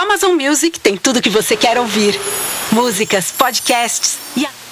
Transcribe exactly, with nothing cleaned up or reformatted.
Amazon Music tem tudo que você quer ouvir. Músicas, podcasts e a...